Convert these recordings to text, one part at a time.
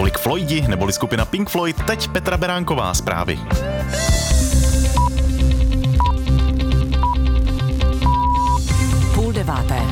Pink Floydi neboli skupina Pink Floyd, teď Petra Beránková, zprávy. Půl deváté.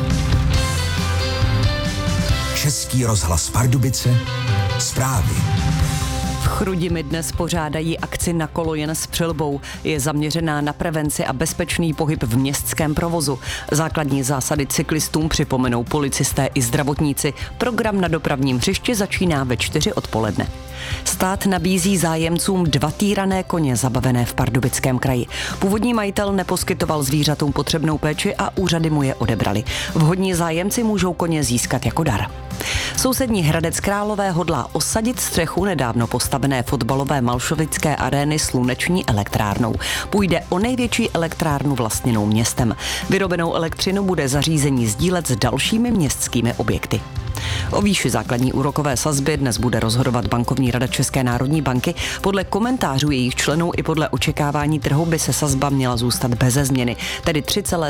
Český rozhlas Pardubice, zprávy. V Chrudimi dnes pořádají akci Na kolo jen s přilbou. Je zaměřená na prevenci a bezpečný pohyb v městském provozu. Základní zásady cyklistům připomenou policisté i zdravotníci. Program na dopravním hřišti začíná ve 4 odpoledne. Stát nabízí zájemcům 2 týrané koně zabavené v Pardubickém kraji. Původní majitel neposkytoval zvířatům potřebnou péči a úřady mu je odebrali. Vhodní zájemci můžou koně získat jako dar. Sousední Hradec Králové hodlá osadit střechu nedávno postavené fotbalové malšovické arény sluneční elektrárnou. Půjde o největší elektrárnu vlastněnou městem. Vyrobenou elektřinu bude zařízení sdílet s dalšími městskými objekty. O výši základní úrokové sazby dnes bude rozhodovat bankovní rada České národní banky. Podle komentářů jejich členů i podle očekávání trhu by se sazba měla zůstat beze změny, tedy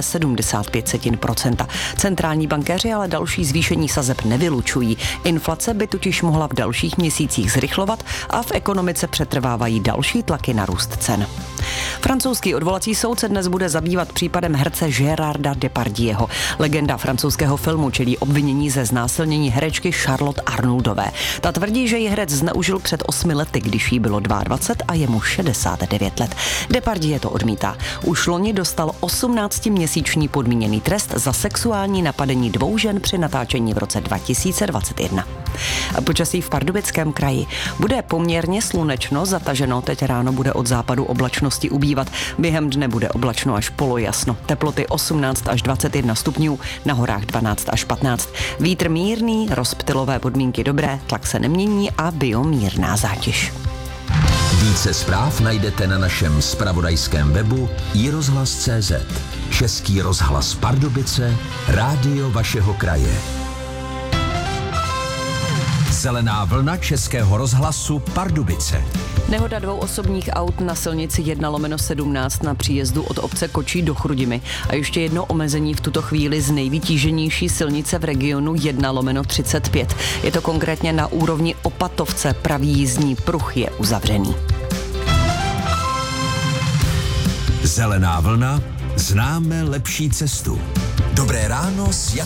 3,75%. Centrální bankéři ale další zvýšení sazeb nevylučují. Inflace by totiž mohla v dalších měsících zrychlovat a v ekonomice přetrvávají další tlaky na růst cen. Francouzský odvolací soud se dnes bude zabývat případem herce Gérarda Depardieuho. Legenda francouzského filmu čelí obvinění ze znásilnění herečky Charlotte Arnoldové. Ta tvrdí, že ji herec zneužil před 8 lety, když jí bylo 22 a je mu 69 let. Depardieu to odmítá. Už loni dostal 18měsíční podmíněný trest za sexuální napadení 2 žen při natáčení v roce 2021. Počasí v Pardubickém kraji bude poměrně slunečno, zataženo, teď ráno bude od západu oblačnosti ubývat. Během dne bude oblačno až polojasno. Teploty 18 až 21 stupňů, na horách 12 až 15. Vítr mírný, rozptylové podmínky dobré, tlak se nemění a biomírná zátěž. Více zpráv najdete na našem zpravodajském webu iRozhlas.cz. Český rozhlas Pardubice, rádio vašeho kraje. Zelená vlna Českého rozhlasu Pardubice. Nehoda 2 osobních aut na silnici 1/17 na příjezdu od obce Kočí do Chrudimi a ještě jedno omezení v tuto chvíli z nejvytíženější silnice v regionu 1/35. Je to konkrétně na úrovni Opatovce, pravý jízdní pruh je uzavřený. Zelená vlna, známe lepší cestu. Dobré ráno s